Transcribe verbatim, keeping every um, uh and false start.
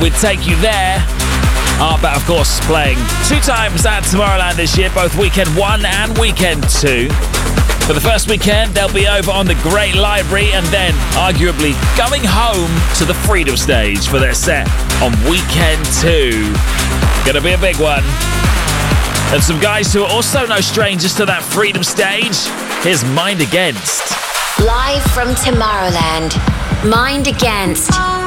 with Take You There. Artbat, of course, playing two times at Tomorrowland this year, both weekend one and weekend two. For the first weekend, they'll be over on the Great Library and then, arguably, going home to the Freedom Stage for their set on weekend two. Gonna be a big one. And some guys who are also no strangers to that Freedom Stage. Here's Mind Against. Live from Tomorrowland, Mind Against.